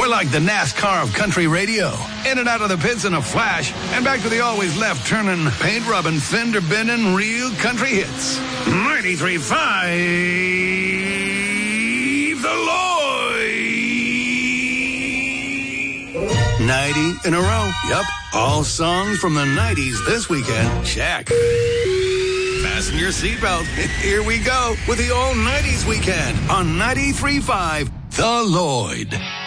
like the NASCAR of country radio. In and out of the pits in a flash, and back to the always left-turning, paint-rubbing, fender-bending, real country hits. 93.5 The Lloyd. 90 in a row. Yep, all songs from the 90s this weekend. Check. Fasten your seatbelt. Here we go with the all 90s weekend on 93.5 The Lloyd.